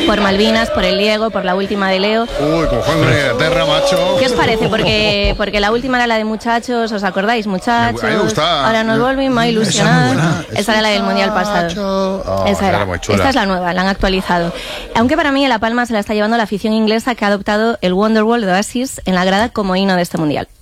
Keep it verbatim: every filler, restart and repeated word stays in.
por Malvinas, por el Diego, por la última de Leo. Uy, con Juan de Inglaterra, macho. ¿Qué os parece? Porque, porque la última era la de muchachos, ¿os acordáis? Muchachos. Me, me gusta. Ahora nos volvimos a ilusionar. Esa, esa era la del Mundial pasado. Oh, esa era. era muy chula. Esta es la nueva, la han actualizado. Aunque para mí en La Palma se la está llevando la afición inglesa, que ha adoptado el Wonderwall de Oasis en la grada como himno de este Mundial.